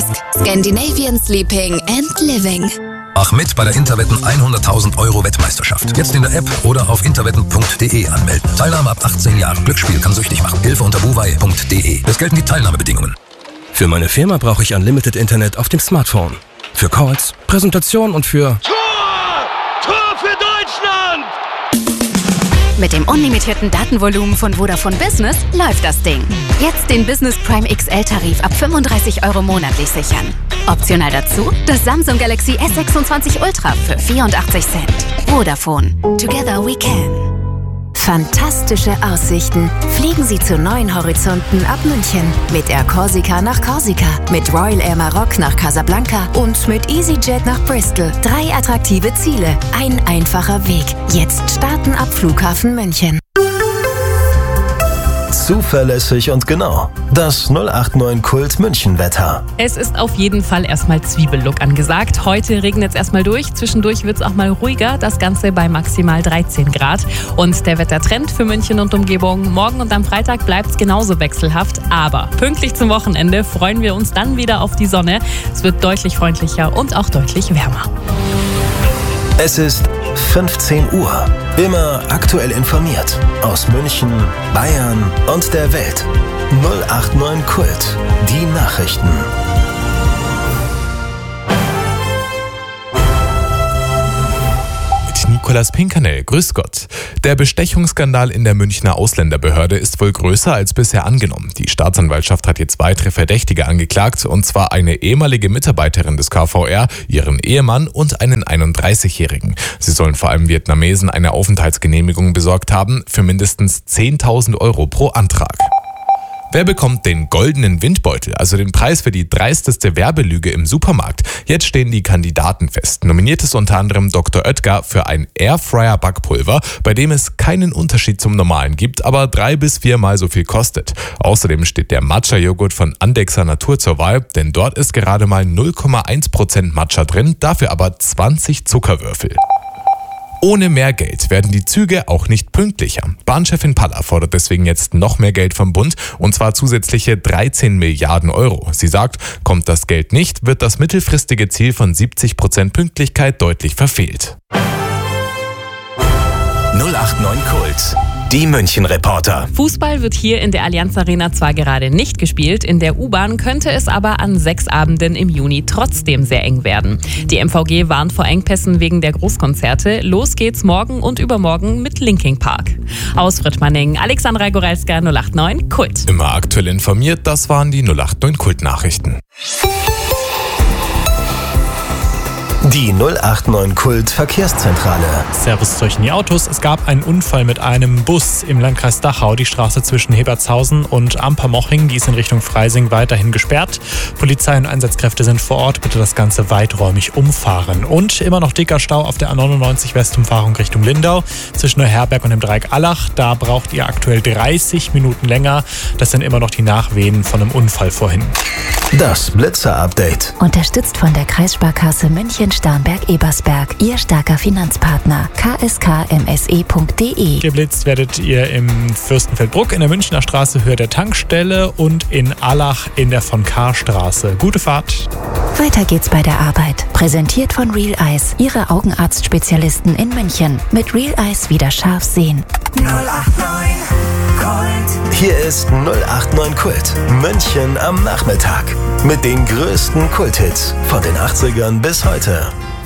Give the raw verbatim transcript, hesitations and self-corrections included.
Desk. Scandinavian Sleeping and Living. Mach mit bei der Interwetten hunderttausend Euro Wettmeisterschaft. Jetzt in der App oder auf interwetten punkt de anmelden. Teilnahme ab achtzehn Jahren. Glücksspiel kann süchtig machen. Hilfe unter buwei punkt de. Es gelten die Teilnahmebedingungen. Für meine Firma brauche ich Unlimited Internet auf dem Smartphone. Für Calls, Präsentation und für... Tor! Tor für Deutschland! Mit dem unlimitierten Datenvolumen von Vodafone Business läuft das Ding. Jetzt den Business Prime X L-Tarif ab fünfunddreißig Euro monatlich sichern. Optional dazu das Samsung Galaxy S sechsundzwanzig Ultra für vierundachtzig Cent. Vodafone. Together we can. Fantastische Aussichten. Fliegen Sie zu neuen Horizonten ab München. Mit Air Corsica nach Korsika, mit Royal Air Maroc nach Casablanca und mit EasyJet nach Bristol. Drei attraktive Ziele, ein einfacher Weg. Jetzt starten ab Flughafen München. Zuverlässig und genau. Das null acht neun Kult München Wetter. Es ist auf jeden Fall erstmal Zwiebellook angesagt. Heute regnet es erstmal durch. Zwischendurch wird es auch mal ruhiger. Das Ganze bei maximal dreizehn Grad. Und der Wettertrend für München und Umgebung. Morgen und am Freitag bleibt es genauso wechselhaft. Aber pünktlich zum Wochenende freuen wir uns dann wieder auf die Sonne. Es wird deutlich freundlicher und auch deutlich wärmer. Es ist fünfzehn Uhr. Immer aktuell informiert. Aus München, Bayern und der Welt. null acht neun Kult. Die Nachrichten. Nicolas Pinkernel, grüß Gott. Der Bestechungsskandal in der Münchner Ausländerbehörde ist wohl größer als bisher angenommen. Die Staatsanwaltschaft hat jetzt weitere Verdächtige angeklagt, und zwar eine ehemalige Mitarbeiterin des K V R, ihren Ehemann und einen einunddreißigjährigen. Sie sollen vor allem Vietnamesen eine Aufenthaltsgenehmigung besorgt haben für mindestens zehntausend Euro pro Antrag. Wer bekommt den goldenen Windbeutel, also den Preis für die dreisteste Werbelüge im Supermarkt? Jetzt stehen die Kandidaten fest. Nominiert ist unter anderem Doktor Oetker für ein Airfryer-Backpulver, bei dem es keinen Unterschied zum normalen gibt, aber drei bis viermal so viel kostet. Außerdem steht der Matcha-Joghurt von Andexer Natur zur Wahl, denn dort ist gerade mal null Komma eins Prozent Matcha drin, dafür aber zwanzig Zuckerwürfel. Ohne mehr Geld werden die Züge auch nicht pünktlicher. Bahnchefin Paller fordert deswegen jetzt noch mehr Geld vom Bund, und zwar zusätzliche dreizehn Milliarden Euro. Sie sagt, kommt das Geld nicht, wird das mittelfristige Ziel von siebzig Prozent Pünktlichkeit deutlich verfehlt. null acht neun Kult. Die München-Reporter. Fußball wird hier in der Allianz Arena zwar gerade nicht gespielt, in der U-Bahn könnte es aber an sechs Abenden im Juni trotzdem sehr eng werden. Die M V G warnt vor Engpässen wegen der Großkonzerte. Los geht's morgen und übermorgen mit Linkin Park. Aus Fritschmanning, Alexandra Goralska, null acht neun Kult. Immer aktuell informiert, das waren die null acht neun Kult-Nachrichten. Die null acht neun Kult Verkehrszentrale. Servus zu euch in die Autos. Es gab einen Unfall mit einem Bus im Landkreis Dachau. Die Straße zwischen Hebertshausen und Ampermoching, die ist in Richtung Freising weiterhin gesperrt. Polizei und Einsatzkräfte sind vor Ort. Bitte das Ganze weiträumig umfahren. Und immer noch dicker Stau auf der A neunundneunzig Westumfahrung Richtung Lindau. Zwischen Neuherberg und dem Dreieck Allach. Da braucht ihr aktuell dreißig Minuten länger. Das sind immer noch die Nachwehen von einem Unfall vorhin. Das Blitzer-Update. Unterstützt von der Kreissparkasse München-Starnberg-Ebersberg. Ihr starker Finanzpartner. k s k m s e punkt d e. Geblitzt werdet ihr im Fürstenfeldbruck in der Münchner Straße Höhe der Tankstelle und in Allach in der von Kahr Straße. Gute Fahrt. Weiter geht's bei der Arbeit. Präsentiert von Real Eyes. Ihre Augenarztspezialisten in München. Mit Real Eyes wieder scharf sehen. null acht neun Kult. Hier ist null acht neun Kult. München am Nachmittag. Mit den größten Kulthits von den achtzigern bis heute.